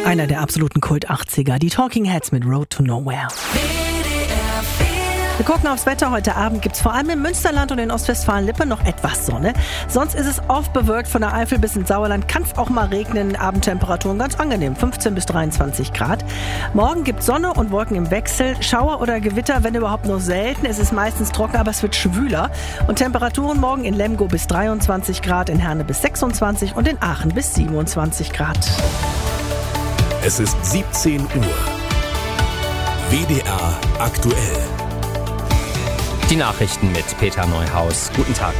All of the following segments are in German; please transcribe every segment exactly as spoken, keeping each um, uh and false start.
Einer der absoluten Kult-achtziger, die Talking Heads mit Road to Nowhere. Wir gucken aufs Wetter. Heute Abend gibt es vor allem im Münsterland und in Ostwestfalen-Lippe noch etwas Sonne. Sonst ist es oft bewölkt. Von der Eifel bis ins Sauerland kann es auch mal regnen. Abendtemperaturen ganz angenehm, fünfzehn bis dreiundzwanzig Grad. Morgen gibt es Sonne und Wolken im Wechsel. Schauer oder Gewitter, wenn überhaupt, nur selten. Es ist meistens trocken, aber es wird schwüler. Und Temperaturen morgen in Lemgo bis dreiundzwanzig Grad, in Herne bis sechsundzwanzig und in Aachen bis siebenundzwanzig Grad. Es ist siebzehn Uhr. W D R aktuell. Die Nachrichten mit Peter Neuhaus. Guten Tag.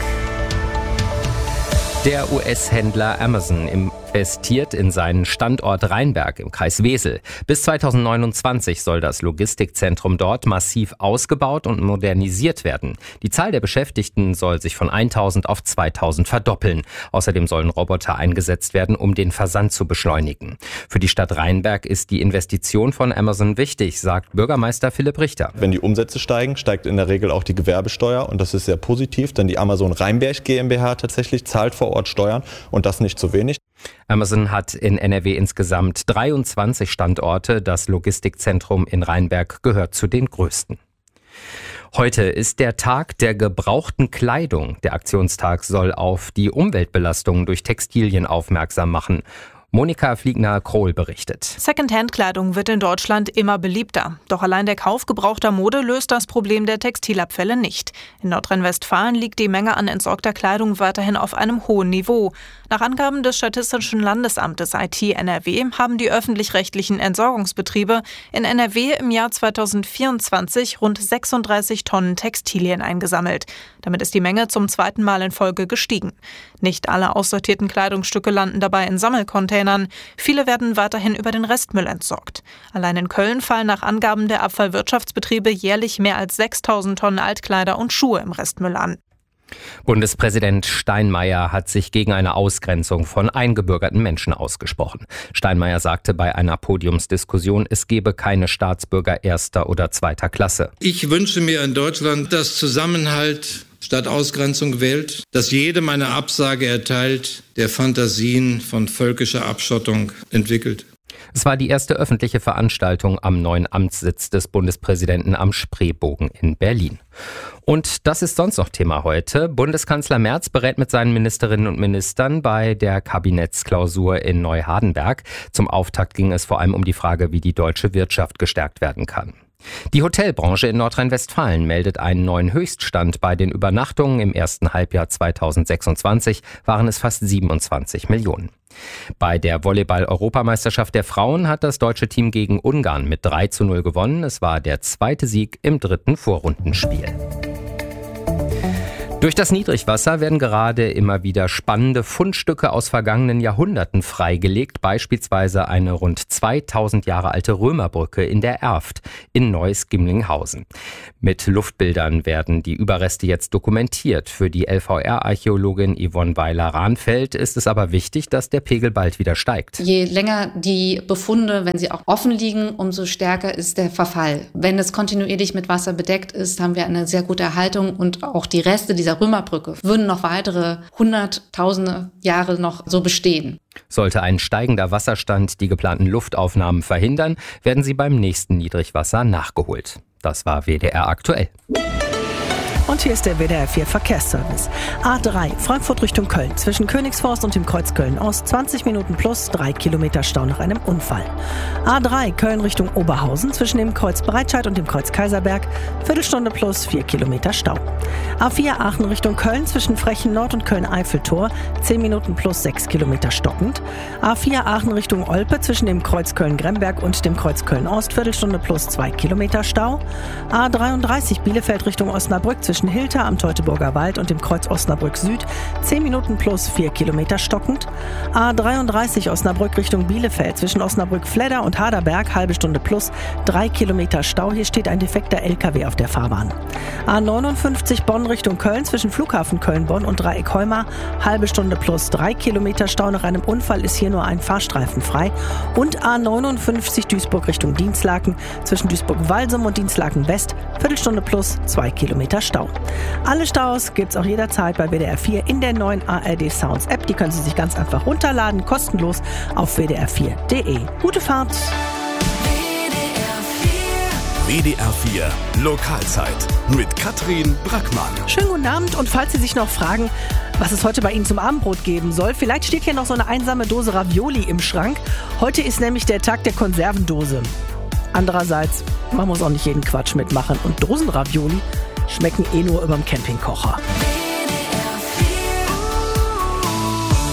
Der U S-Händler Amazon investiert in seinen Standort Rheinberg im Kreis Wesel. Bis zweitausendneunundzwanzig soll das Logistikzentrum dort massiv ausgebaut und modernisiert werden. Die Zahl der Beschäftigten soll sich von eintausend auf zweitausend verdoppeln. Außerdem sollen Roboter eingesetzt werden, um den Versand zu beschleunigen. Für die Stadt Rheinberg ist die Investition von Amazon wichtig, sagt Bürgermeister Philipp Richter. Wenn die Umsätze steigen, steigt in der Regel auch die Gewerbesteuer und das ist sehr positiv, denn die Amazon Rheinberg GmbH tatsächlich zahlt vor Ort Steuern und das nicht zu wenig. Amazon hat in N R W insgesamt dreiundzwanzig Standorte. Das Logistikzentrum in Rheinberg gehört zu den größten. Heute ist der Tag der gebrauchten Kleidung. Der Aktionstag soll auf die Umweltbelastungen durch Textilien aufmerksam machen. Monika Fliegner-Krohl berichtet. Secondhand-Kleidung wird in Deutschland immer beliebter. Doch allein der Kauf gebrauchter Mode löst das Problem der Textilabfälle nicht. In Nordrhein-Westfalen liegt die Menge an entsorgter Kleidung weiterhin auf einem hohen Niveau. Nach Angaben des Statistischen Landesamtes I T N R W haben die öffentlich-rechtlichen Entsorgungsbetriebe in N R W im Jahr zweitausendvierundzwanzig rund sechsunddreißig Tonnen Textilien eingesammelt. Damit ist die Menge zum zweiten Mal in Folge gestiegen. Nicht alle aussortierten Kleidungsstücke landen dabei in Sammelcontainern. Viele werden weiterhin über den Restmüll entsorgt. Allein in Köln fallen nach Angaben der Abfallwirtschaftsbetriebe jährlich mehr als sechstausend Tonnen Altkleider und Schuhe im Restmüll an. Bundespräsident Steinmeier hat sich gegen eine Ausgrenzung von eingebürgerten Menschen ausgesprochen. Steinmeier sagte bei einer Podiumsdiskussion, es gebe keine Staatsbürger erster oder zweiter Klasse. Ich wünsche mir in Deutschland, dass Zusammenhalt statt Ausgrenzung wählt, dass jedem eine Absage erteilt, der Fantasien von völkischer Abschottung entwickelt. Es war die erste öffentliche Veranstaltung am neuen Amtssitz des Bundespräsidenten am Spreebogen in Berlin. Und das ist sonst noch Thema heute. Bundeskanzler Merz berät mit seinen Ministerinnen und Ministern bei der Kabinettsklausur in Neuhardenberg. Zum Auftakt ging es vor allem um die Frage, wie die deutsche Wirtschaft gestärkt werden kann. Die Hotelbranche in Nordrhein-Westfalen meldet einen neuen Höchststand. Bei den Übernachtungen im ersten Halbjahr zweitausendsechsundzwanzig waren es fast siebenundzwanzig Millionen. Bei der Volleyball-Europameisterschaft der Frauen hat das deutsche Team gegen Ungarn mit drei zu null gewonnen. Es war der zweite Sieg im dritten Vorrundenspiel. Durch das Niedrigwasser werden gerade immer wieder spannende Fundstücke aus vergangenen Jahrhunderten freigelegt, beispielsweise eine rund zweitausend Jahre alte Römerbrücke in der Erft in Neuss-Gimlinghausen. Mit Luftbildern werden die Überreste jetzt dokumentiert. Für die L V R-Archäologin Yvonne Weiler-Rahnfeld ist es aber wichtig, dass der Pegel bald wieder steigt. Je länger die Befunde, wenn sie auch offen liegen, umso stärker ist der Verfall. Wenn es kontinuierlich mit Wasser bedeckt ist, haben wir eine sehr gute Erhaltung und auch die Reste dieser Römerbrücke würden noch weitere hunderttausende Jahre noch so bestehen. Sollte ein steigender Wasserstand die geplanten Luftaufnahmen verhindern, werden sie beim nächsten Niedrigwasser nachgeholt. Das war W D R aktuell. Und hier ist der W D R vier Verkehrsservice. A drei, Frankfurt Richtung Köln. Zwischen Königsforst und dem Kreuz Köln-Ost zwanzig Minuten plus drei Kilometer Stau nach einem Unfall. A drei, Köln Richtung Oberhausen. Zwischen dem Kreuz Breitscheid und dem Kreuz Kaiserberg. Viertelstunde plus vier Kilometer Stau. A vier, Aachen Richtung Köln. Zwischen Frechen Nord und Köln-Eiffeltor. zehn Minuten plus sechs Kilometer stockend. A vier, Aachen Richtung Olpe. Zwischen dem Kreuz Köln-Gremberg und dem Kreuz Köln-Ost. Viertelstunde plus zwei Kilometer Stau. A dreiunddreißig, Bielefeld Richtung Osnabrück. Zwischen Hilter am Teutoburger Wald und dem Kreuz Osnabrück Süd zehn Minuten plus vier Kilometer stockend. A dreiunddreißig Osnabrück Richtung Bielefeld zwischen Osnabrück-Fledder und Haderberg halbe Stunde plus drei Kilometer Stau. Hier steht ein defekter L K W auf der Fahrbahn. A neunundfünfzig Bonn Richtung Köln zwischen Flughafen Köln-Bonn und Dreieck Heumar halbe Stunde plus drei Kilometer Stau. Nach einem Unfall ist hier nur ein Fahrstreifen frei. Und A neunundfünfzig Duisburg Richtung Dienstlaken zwischen Duisburg-Walsum und Dienstlaken West Viertelstunde plus zwei Kilometer Stau. Stau. Alle Staus gibt's auch jederzeit bei W D R vier in der neuen A R D Sounds App. Die können Sie sich ganz einfach runterladen, kostenlos auf w d r vier punkt d e. Gute Fahrt! W D R vier Lokalzeit mit Katrin Brackmann. Schönen guten Abend, und falls Sie sich noch fragen, was es heute bei Ihnen zum Abendbrot geben soll, vielleicht steht hier noch so eine einsame Dose Ravioli im Schrank. Heute ist nämlich der Tag der Konservendose. Andererseits, man muss auch nicht jeden Quatsch mitmachen, und Dosenravioli schmecken eh nur überm Campingkocher.